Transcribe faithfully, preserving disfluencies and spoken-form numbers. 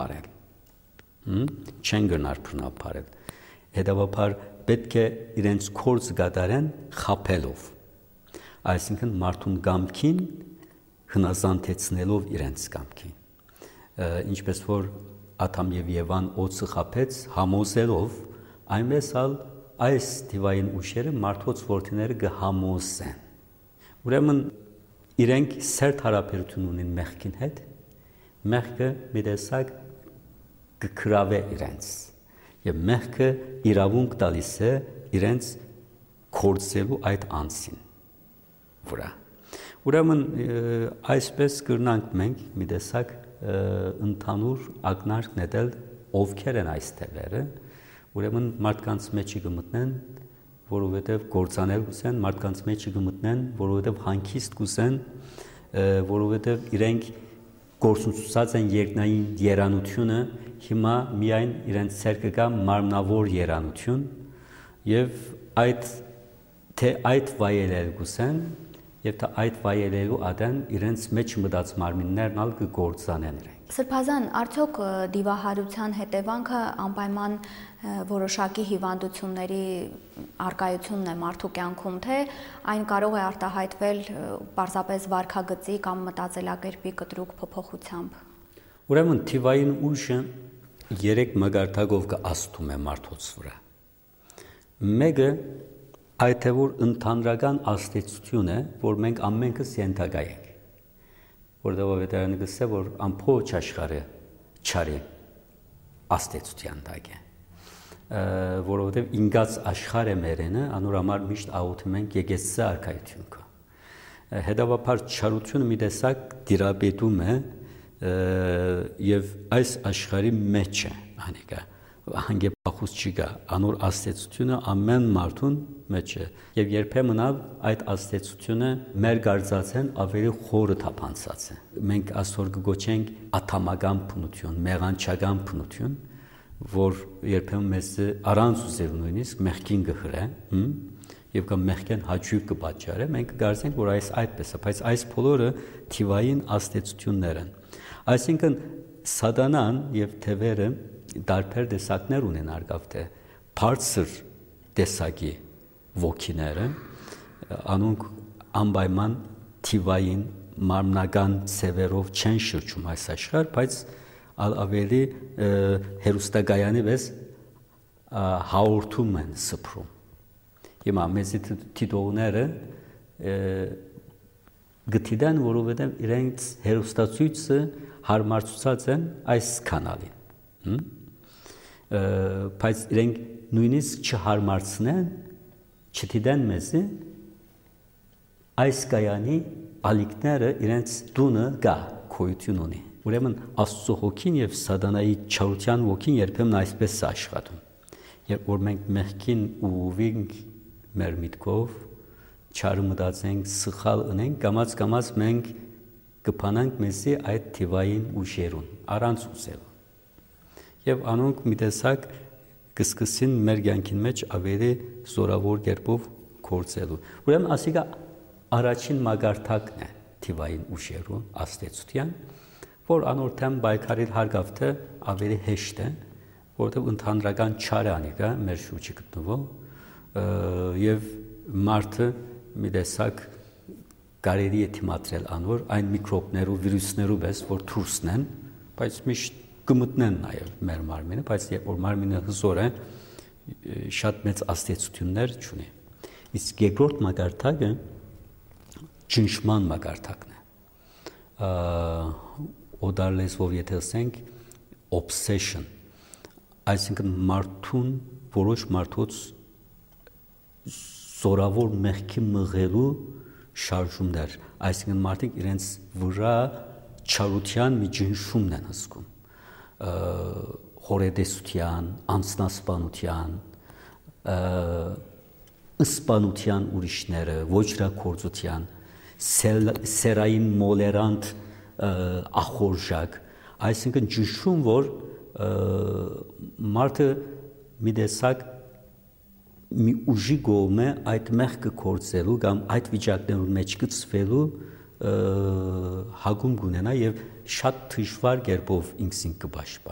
փրնափարել։ Չեն գնար փրնափարել։ Հետևաբար պետք է իրենց կորձ գադարեն խաբելով։ Այսինքն մարդուն կամքին հնազանդեցնելով իրենց կամքին։ Ինչպես որ Ադամ եւ Եվան օծը խաբեց համոզելով, այնպես ալ այս դիվային ուժերը մարդոց որդիները կհամոզեն։ Ուրեմն իրենք սերտ հարաբերություն ունեն մեղքին հետ, մեղքը մի տեսակ կգրավե իրենց, եւ մեղքը իրավունք տալիս է իրենց կորցելու այդ անձին վրա։ Ուրեմն այսպես կրնանք մենք մի տեսակ ընդհանուր ակնարկ նետել ովքեր են այս թևերը, ուրեմն մարդկանց մեջի կմտնեն, որովհետև գործանել կուզեն, մարդկանց մեջի կմտնեն, որովհետև հանգիստ կուզեն, որովհետև իրենք գործունեացած են երկնային երանությունը, հիմա միայն իրենց ցերկը կա մարմնավոր երանություն, եւ այդ թե այդ վայելել կուզեն, եւ թե այդ վայելելու ադեն իրենց մեջ մտած մարմիններն ալ կգործանեն իրենք։ Սրբազան, արդյոք դիվահարության հետևանքը անպայման որոշակի հիվանդությունների արկայությունն է մարդու կյանքում, թե այն կարող է արտահայտվել պարզապես վարքագծի կամ մտածելակերպի կտրուկ փոփոխությամբ։ Ուրեմն թիվային ուժը երեք մագարտակով կաստում է մարդոց վրա։ Մեկը այդ թե որ ընդհանրական աստեցություն է, որ մենք ամենքս ենթակա ենք, որտեղ վետարանը գսե, որ ամբողջ աշխարհը չարի աստեցության տակ է, որովհետև ինգած աշխարհը մերենը անոր համար միշտ աղոթում ենք եկեղեցի արքայություն կա։ Հետևաբար չարությունը մի տեսակ դիրապետում է եւ այս աշխարհի մեջ է անիկա հանգեպախուս չի գա, անոր աստեցությունը ամեն մարդուն մեջ է, և երբեմն այդ աստեցությունը մեր գարձած են ավելի խորը թափանցած է։ Մենք այսօր կգոչենք աթամական բնություն, մեղանչական բնություն, որ երբեմն մեզ առանց ուզելու նույնիսկ մեղքին կհրե, եւ կամ մեղքեն հաճույք կպատճառե, մենք կգարձենք, որ այս այդպես է, բայց այս բոլորը թիվային աստեցություններ են։ Այսինքն սատանան եւ թևերը տարբեր տեսակներ ունեն արգավ թե բարձր տեսակի ոգիները, անոնք անպայման թիվային մարմնական ցևերով չեն շրջում այս աշխարհ, բայց ավելի հերոստակայանի վես հաղորդում են սփռում։ Հիմա մեզի թիթողները գտիդան, որովհետև իրենց հերոստացույցը հարմարցուցած են այս կանալին։ Բայց իրենք նույնիսկ չհարմարցնեն, չդիտեն մեզի, այս կայանի ալիքները իրենց տունը գա, քոյություն ունի։ Ուրեմն Աստծո հոգին եւ սատանայի չարության ոգին երբեմն այսպես է աշխատում։ Երբ որ մենք մեղքին ուղղվենք մեր միտքով, չարը մտածենք, սխալ ունենք, կամաց-կամաց մենք կփանանք մեզի այդ թիվային ուժերուն, առանց ուզելու։ Եվ անոնք մի տեսակ կսկսին մեր կյանքին մեջ ավելի զորավոր կերպով գործելու։ Ուրեմն ասիկա առաջին մագարտակն է թիվային ուժերու աստեցության, որ անորթեմ բայկարիլ հարգավ թե ավելի հեշտ է, որովհետև ընդհանրական չարը անիկա մեր շուրջը գտնվող եւ մարդը մի տեսակ կարելի է թիմադրել անոր այն միկրոբներու, վիրուսներու պես, որ դուրսն են, բայց միշտ կմտնեն նաև մեր մարմինը, բայց երբ որ մարմինը հզոր է, շատ մեծ աստեցություններ չունի։ Իսկ երկրորդ մակարդակը ճնշման մակարդակն է։ Օդար լեզվով եթե ասենք obsession, այսինքն մարդուն, որոշ մարդոց զորավոր մեղքի մղելու շարժումներ, այսինքն մարդիկ իրենց վրա չարության մի ճնշումն են հսկում, հորետեսության, անձնասպանության, ըսպանության ուրիշները, ոչրագործության, սերային մոլերանտ ախորժակ, այսինքն ճնշում, որ մարդը մի տեսակ մի ուժի գոմ է այդ մեղքը գործելու կամ այդ վիճակներուն մեջ գծվելու հագում կունենա եւ շատ դժվար կերպով ինքսին կպաշտպանի։